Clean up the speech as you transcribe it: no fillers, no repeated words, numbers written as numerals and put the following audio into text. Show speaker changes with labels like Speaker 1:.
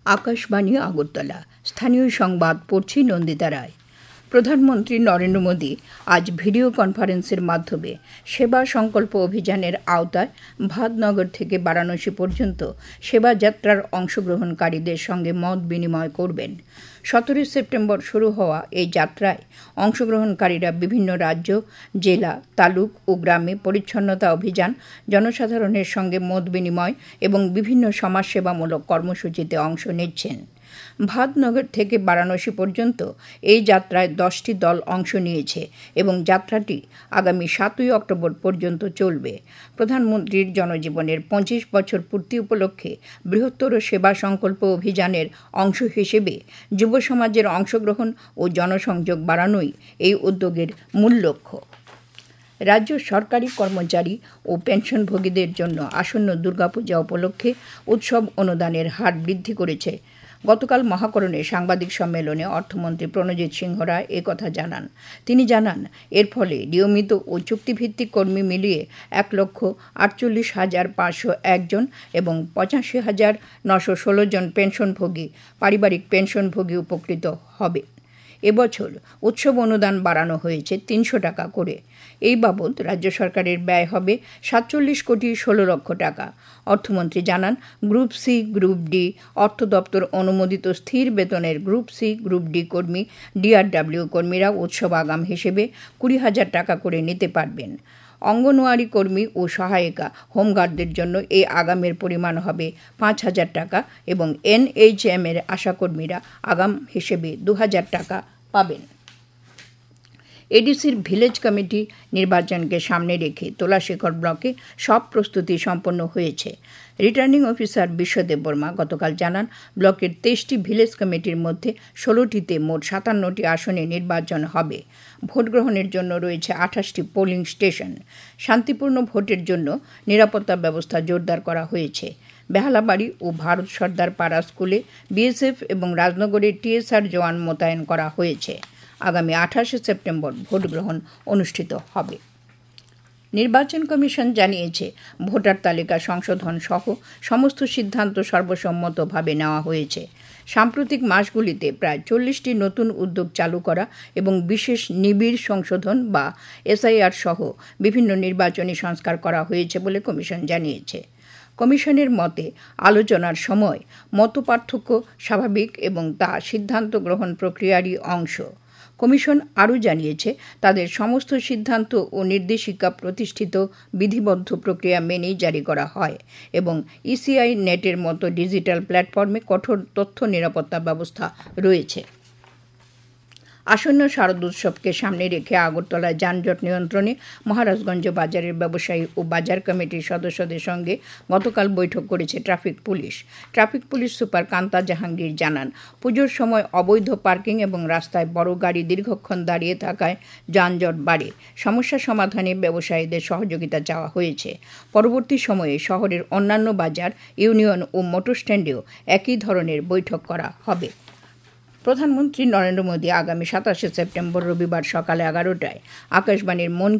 Speaker 1: আকাশবাণী আগরতলা। স্থানীয় সংবাদ পড়ছি নন্দিতা রায়। প্রধানমন্ত্রী নরেন্দ্র মোদী আজ ভিডিও কনফারেন্সের মাধ্যমে সেবা সংকল্প অভিযানের আওতায় ভাদনগর থেকে বারাণসী পর্যন্ত সেবা যাত্রার অংশগ্রহণকারীদের সঙ্গে মত বিনিময় করবেন। 17 সেপ্টেম্বর শুরু হওয়া এই যাত্রায় অংশগ্রহণকারীরা বিভিন্ন রাজ্য, জেলা, তালুক ও গ্রামে পরিচ্ছন্নতা অভিযান, জনসাধারণের সঙ্গে মত বিনিময় এবং বিভিন্ন সমাজসেবামূলক কর্মসূচিতে অংশ নিচ্ছেন। ভাদনগর থেকে বারাণসী পর্যন্ত এই যাত্রায় 10টি দল অংশ নিয়েছে এবং যাত্রাটি আগামী 7ই অক্টোবর পর্যন্ত চলবে। প্রধানমন্ত্রীর জনজীবনের 25 বছর পূর্তি উপলক্ষে বৃহত্তর সেবা সংকল্প অভিযানের অংশ হিসেবে যুব সমাজের অংশগ্রহণ ও জনসংযোগ বাড়ানোই এই উদ্যোগের মূল লক্ষ্য। রাজ্য সরকারি কর্মচারী ও পেনশনভোগীদের জন্য আসন্ন দুর্গাপূজা উপলক্ষে উৎসব অনুদানের হার বৃদ্ধি করেছে। গতকাল মহাকরণে সাংবাদিক সম্মেলনে অর্থমন্ত্রী প্রণজিৎ সিংহ রায় একথা জানান। তিনি জানান, এর ফলে নিয়মিত ও চুক্তিভিত্তিক কর্মী মিলিয়ে 1,48,501 জন এবং 85,916 জন পেনশনভোগী, পারিবারিক পেনশনভোগী উপকৃত হবে। এবছর উৎসব অনুদান বাড়ানো হয়েছে 300 টাকা করে। এই বাবদ রাজ্য সরকারের ব্যয় হবে 47,16,00,000 টাকা। অর্থমন্ত্রী জানান, গ্রুপ সি, গ্রুপ ডি, অর্থ দপ্তর অনুমোদিত স্থির বেতনের গ্রুপ সি, গ্রুপ ডি কর্মী, ডিআরডব্লিউ কর্মীরা উৎসব আগাম হিসেবে 20,000 টাকা করে নিতে পারবেন। অঙ্গনওয়াড়ি কর্মী ও সহায়িকা, হোমগার্ডদের জন্য এই আগামের পরিমাণ হবে 5,000 টাকা এবং এনএইচএম এর আশাকর্মীরা আগাম হিসেবে 2,000 টাকা পাবেন। এডিসির ভিলেজ কমিটি নির্বাচনকে সামনে রেখে তোলাশেখর ব্লকে সব প্রস্তুতি সম্পন্ন হয়েছে। রিটার্নিং অফিসার বিশ্বদেব বর্মা গতকাল জানান, ব্লকের 23টি ভিলেজ কমিটির মধ্যে 16টিতে মোট 57টি আসনে নির্বাচন হবে। ভোট গ্রহণের জন্য রয়েছে 28টি পোলিং স্টেশন। শান্তিপূর্ণ ভোটের জন্য নিরাপত্তা ব্যবস্থা জোরদার করা হয়েছে। বেহালাবাড়ি ও ভারত সর্দার পাড়া স্কুলে বিএসএফ এবং রাজনগরে টিএসআর জওয়ান মোতায়েন করা হয়েছে। আগামী 28 সেপ্টেম্বর ভোট গ্রহণ অনুষ্ঠিত হবে। নির্বাচন কমিশন জানিয়েছে, ভোটার তালিকা সংশোধন সহ সমস্ত সিদ্ধান্ত সর্বসম্মতভাবে নেওয়া হয়েছে। সাম্প্রতিক মাসগুলিতে প্রায় 40টি নতুন উদ্যোগ চালু করা এবং বিশেষ নিবিড় সংশোধন বা এসআইআর সহ বিভিন্ন নির্বাচনী সংস্কার করা হয়েছে বলে কমিশন জানিয়েছে। কমিশনের মতে, আলোচনার সময় মতপার্থক্য স্বাভাবিক এবং তা সিদ্ধান্ত গ্রহণ প্রক্রিয়ারই অংশ। কমিশন আরও জানিয়েছে, তাদের সমস্ত সিদ্ধান্ত ও নির্দেশিকা প্রতিষ্ঠিত বিধিবদ্ধ প্রক্রিয়া মেনেই জারি করা হয় এবং ইসিআই নেটের মতো ডিজিটাল প্ল্যাটফর্মে কঠোর তথ্য নিরাপত্তা ব্যবস্থা রয়েছে। আসন্ন শারদোৎসবকে সামনে রেখে আগরতলায় যানজট নিয়ন্ত্রণে মহারাজগঞ্জ বাজারের ব্যবসায়ী ও বাজার কমিটির সদস্যদের সঙ্গে গতকাল বৈঠক করেছে traffic police. Traffic police super Kanta Jahangir জানান, পুজোর সময় অবৈধ পার্কিং এবং রাস্তায় বড় গাড়ি দীর্ঘক্ষণ দাঁড়িয়ে থাকায় যানজট বাড়ে। সমস্যা সমাধানে ব্যবসায়ীদের সহযোগিতা চাওয়া হয়েছে। পরবর্তী সময়ে শহরের অন্যান্য বাজার, ইউনিয়ন ও মোটর স্ট্যান্ডেও একই ধরনের বৈঠক করা হবে। প্রধানমন্ত্রী নরেন্দ্র মোদী আগামী 27 সেপ্টেম্বর রবিবার সকালে 11টায় আকাশবাণীর মন